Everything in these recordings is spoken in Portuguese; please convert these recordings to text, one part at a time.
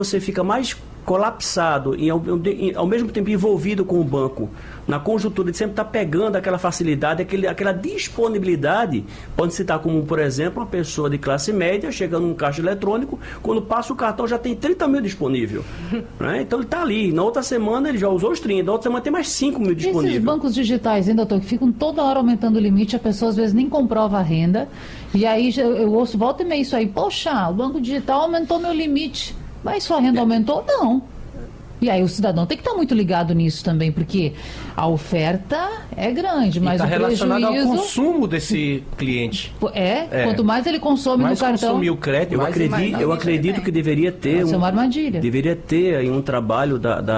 você fica mais colapsado e ao mesmo tempo envolvido com o banco, na conjuntura de sempre estar pegando aquela facilidade, aquela disponibilidade, pode citar como, por exemplo, uma pessoa de classe média chegando num caixa eletrônico, quando passa o cartão já tem 30 mil disponível. Né? Então ele está ali, na outra semana ele já usou os 30, na outra semana tem mais 5 mil disponível. E esses bancos digitais, hein, doutor, que ficam toda hora aumentando o limite, a pessoa às vezes nem comprova a renda, e aí eu ouço volta e meia isso aí, poxa, o banco digital aumentou meu limite. Mas sua renda aumentou? Não. E aí o cidadão tem que estar muito ligado nisso também, porque a oferta é grande, mas o prejuízo... Está relacionado ao consumo desse cliente. Quanto mais ele consome no cartão... consumir o crédito, eu acredito que deveria ter... uma armadilha. Deveria ter aí um trabalho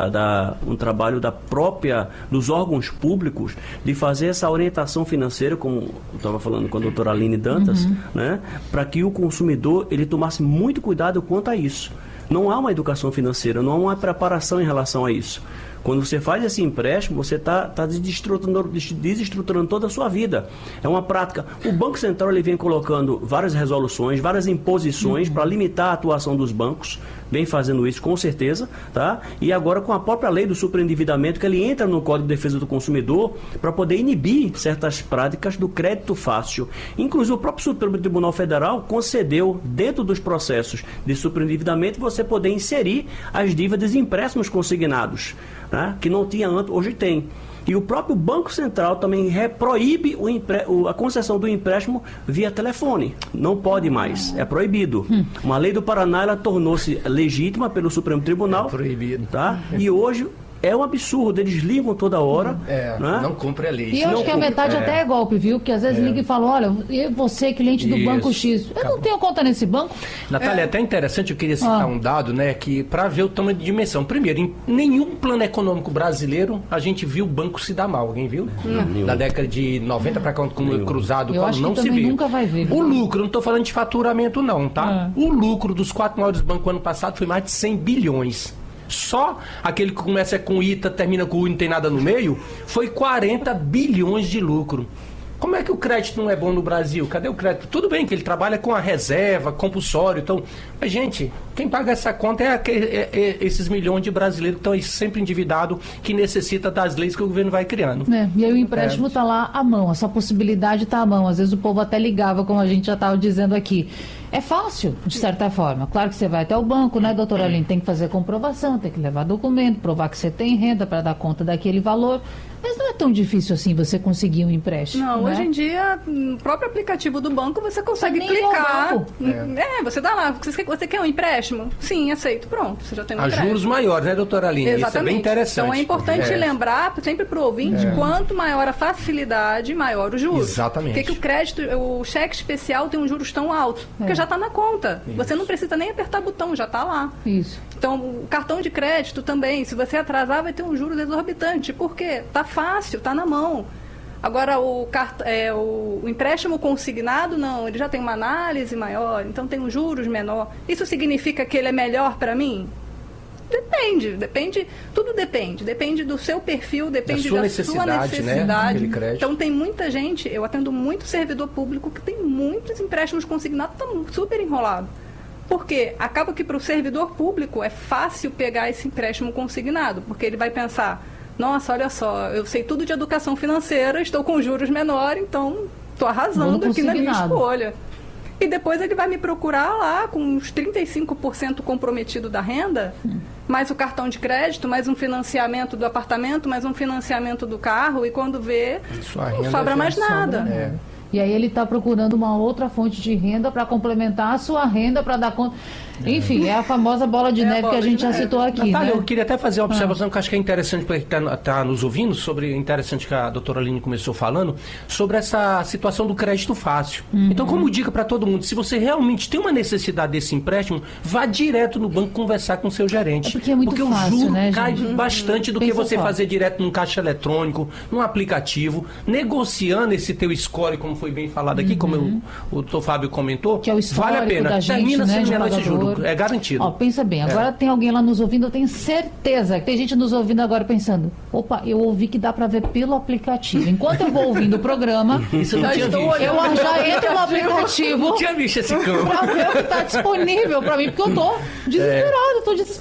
dos órgãos públicos de fazer essa orientação financeira, como eu estava falando com a doutora Aline Dantas, né, para que o consumidor ele tomasse muito cuidado quanto a isso. Não há uma educação financeira, não há uma preparação em relação a isso. Quando você faz esse empréstimo, você está desestruturando toda a sua vida. É uma prática. O Banco Central ele vem colocando várias resoluções, várias imposições para limitar a atuação dos bancos. Vem fazendo isso com certeza, tá? E agora com a própria lei do superendividamento, que ele entra no Código de Defesa do Consumidor para poder inibir certas práticas do crédito fácil. Inclusive o próprio Supremo Tribunal Federal concedeu, dentro dos processos de superendividamento, você poder inserir as dívidas em empréstimos consignados, né? Que não tinha antes, hoje tem. E o próprio Banco Central também proíbe a concessão do empréstimo via telefone. Não pode mais, é proibido. Uma lei do Paraná, ela tornou-se legítima pelo Supremo Tribunal. É proibido. Tá? E hoje é um absurdo, eles ligam toda hora. Né? Não cumpre a lei. E eu acho que a metade até é golpe, viu? Porque às vezes liga e fala, olha, você cliente do banco X, eu não tenho conta nesse banco. Natália, é até interessante, eu queria citar um dado, né, que para ver o tamanho de dimensão. Primeiro, em nenhum plano econômico brasileiro a gente viu o banco se dar mal. Alguém viu? Da década de 90 para cá, como cruzado, eu acho não que se viu. Nunca vai ver. O lucro, não estou falando de faturamento não, tá? O lucro dos 4 maiores bancos ano passado foi mais de 100 bilhões. Só aquele que começa com ITA, termina com U e não tem nada no meio, foi 40 bilhões de lucro. Como é que o crédito não é bom no Brasil? Cadê o crédito? Tudo bem que ele trabalha com a reserva, compulsório, então... Mas, gente, quem paga essa conta é esses milhões de brasileiros que estão aí sempre endividados, que necessita das leis que o governo vai criando. E aí o empréstimo está lá à mão, essa possibilidade está à mão. Às vezes o povo até ligava, como a gente já estava dizendo aqui. É fácil, de certa forma. Claro que você vai até o banco, né, doutora Aline? Tem que fazer comprovação, tem que levar documento, provar que você tem renda para dar conta daquele valor. Mas não é tão difícil assim você conseguir um empréstimo. Não, hoje em dia, no próprio aplicativo do banco, você consegue clicar. Você dá lá. Você quer um empréstimo? Sim, aceito. Pronto, você já tem um empréstimo. A juros maiores, né, doutora Aline? Exatamente. Isso é bem interessante. Então é importante lembrar, sempre para o ouvinte, quanto maior a facilidade, maior o juros. Exatamente. Porque que o crédito, o cheque especial tem um juros tão alto, porque já está na conta. Isso. Você não precisa nem apertar botão, já está lá. Isso. Então, o cartão de crédito também, se você atrasar, vai ter um juros exorbitante. Por quê? Está fácil, está na mão. Agora, o empréstimo consignado, não, ele já tem uma análise maior, então tem um juros menor. Isso significa que ele é melhor para mim? Depende, tudo depende. Depende do seu perfil, depende da sua necessidade. Né? Então, tem muita gente, eu atendo muito servidor público que tem muitos empréstimos consignados, está super enrolado. Porque acaba que para o servidor público é fácil pegar esse empréstimo consignado, porque ele vai pensar, nossa, olha só, eu sei tudo de educação financeira, estou com juros menor, então estou arrasando aqui na minha escolha. E depois ele vai me procurar lá com uns 35% comprometido da renda, mais o cartão de crédito, mais um financiamento do apartamento, mais um financiamento do carro, e quando vê, não sobra mais nada. E aí ele está procurando uma outra fonte de renda para complementar a sua renda, para dar conta. Enfim, é a famosa bola de neve que a gente já citou aqui. Natália, né? eu queria até fazer uma observação que eu acho que é interessante para quem está nos ouvindo, interessante que a doutora Aline começou falando, sobre essa situação do crédito fácil. Então, como dica para todo mundo, se você realmente tem uma necessidade desse empréstimo, vá direto no banco conversar com o seu gerente. Porque é muito fácil, o juro né, cai bastante do que você fazer direto num caixa eletrônico, num aplicativo, negociando esse teu score, como foi bem falado aqui, como o doutor Fábio comentou, que é o vale a pena. Da gente, termina né, sem gerar esse juro. É garantido. Ó, pensa bem, agora tem alguém lá nos ouvindo, eu tenho certeza que tem gente nos ouvindo agora pensando, opa, eu ouvi que dá para ver pelo aplicativo. Enquanto eu vou ouvindo o programa, isso eu não tinha visto. Eu já entro no aplicativo. Não tinha visto esse campo. Para ver o que está disponível para mim, porque eu tô desesperado,